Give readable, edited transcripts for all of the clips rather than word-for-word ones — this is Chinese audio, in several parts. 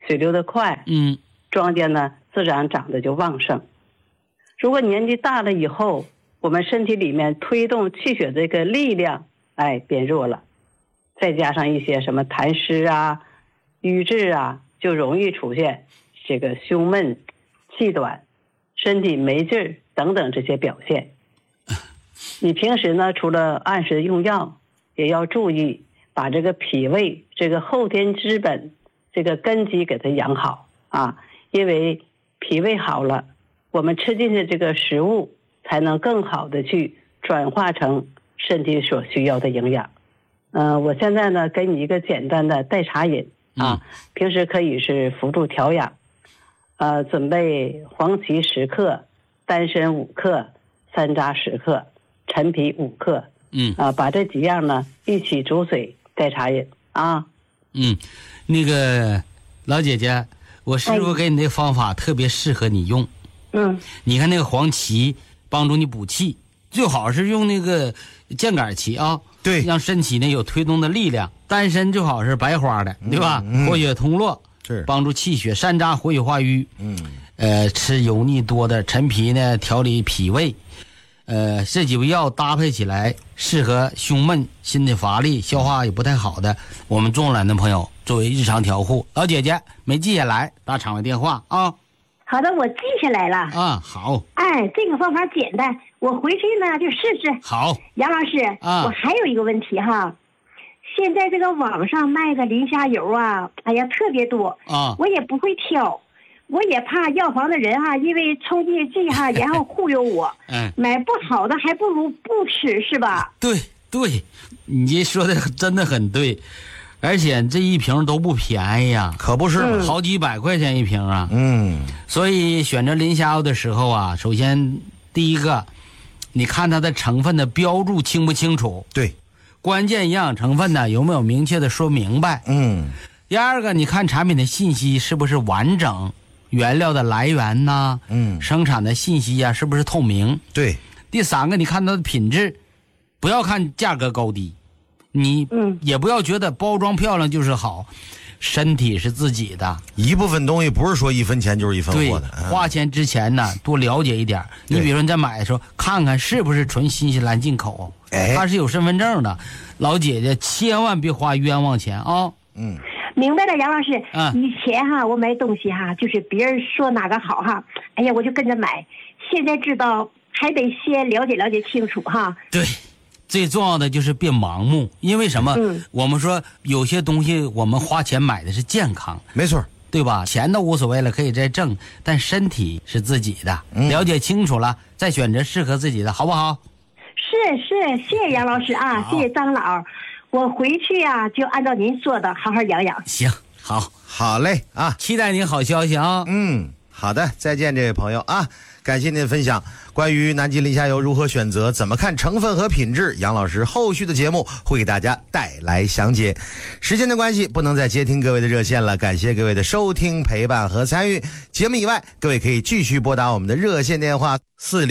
水流得快，庄稼呢自然长得就旺盛。如果年纪大了以后，我们身体里面推动气血这个力量变弱了，再加上一些什么痰湿啊、瘀滞啊，就容易出现这个胸闷、气短、身体没劲儿等等这些表现。你平时呢，除了按时用药，也要注意把这个脾胃这个后天之本这个根基给它养好啊，因为脾胃好了，我们吃进的这个食物才能更好的去转化成身体所需要的营养。我现在呢给你一个简单的代茶饮啊，平时可以是辅助调养。准备黄芪10克，丹参5克，山楂10克，陈皮5克。把这几样呢一起煮水代茶饮啊。 那个老姐姐，我师傅给你那方法特别适合你用。你看那个黄芪帮助你补气，最好是用那个箭杆芪啊， 对， 让身体呢有推动的力量。丹参最好是白花的，对吧？活血通络， 是帮助气血。山楂活血化瘀。吃油腻多的。陈皮呢调理脾胃。这几味药搭配起来，适合胸闷、心里乏力、消化也不太好的我们中老年朋友作为日常调护。老姐姐没记下来，打场外电话啊。 好的，我记下来了。 好。 这个方法简单，我回去呢就试试。 好。 杨老师，我还有一个问题哈，现在这个网上卖的磷虾油啊，特别多我也不会挑。我也怕药房的人因为冲击剂然后忽悠我。买不好的还不如不吃，是吧？ 对，你这说的真的很对，而且这一瓶都不便宜呀， 可不是， 好几百块钱一瓶啊。所以选择磷虾油的时候啊，首先第一个，你看它的成分的标注清不清楚？ 对， 关键营养成分呢有没有明确的说明白？第二个，你看产品的信息是不是完整？原料的来源呐，生产的信息是不是透明？ 对。 第三个，你看它的品质，不要看价格高低，你也不要觉得包装漂亮就是好，身体是自己的， 一部分东西不是说1分钱就是1分货的。 花钱之前呢，多了解一点。你比如说你在买的时候，看看是不是纯新西兰进口，它是有身份证的。老姐姐千万别花冤枉钱啊。 明白了，杨老师。以前我买东西就是别人说哪个好我就跟着买。现在知道还得先了解清楚对，最重要的就是别盲目，因为什么？我们说有些东西我们花钱买的是健康， 没错， 对吧？钱都无所谓了，可以再挣，但身体是自己的。了解清楚了，再选择适合自己的，好不好？ 是，谢谢杨老师谢谢张老。我回去就按照您说的好好养养。 行，好嘞期待您好消息啊。 好的，再见这位朋友感谢您的分享。关于南极磷虾油如何选择，怎么看成分和品质，杨老师后续的节目会给大家带来详解。时间的关系，不能再接听各位的热线了，感谢各位的收听、陪伴和参与。节目以外，各位可以继续拨打我们的热线电话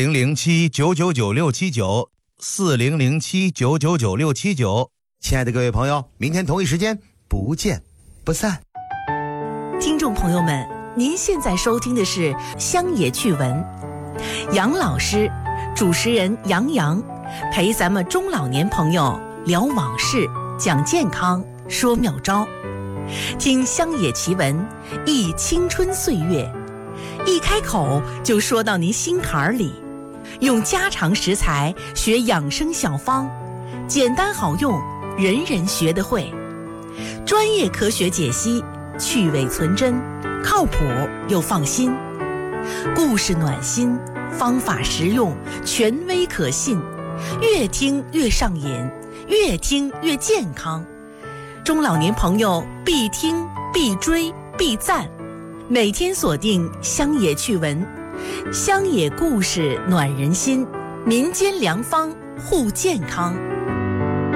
4007-999-679 4007-999-679。亲爱的各位朋友，明天同一时间不见不散。 听众朋友们，您现在收听的是乡野趣闻，杨老师，主持人杨洋，陪咱们中老年朋友聊往事，讲健康，说妙招。听乡野奇闻，忆青春岁月，一开口就说到您心坎里。用家常食材学养生小方，简单好用，人人学得会。专业科学解析，趣味存真，靠谱又放心。故事暖心，方法实用，权威可信，越听越上瘾，越听越健康。中老年朋友必听必追必赞，每天锁定乡野趣闻，乡野故事暖人心，民间良方护健康。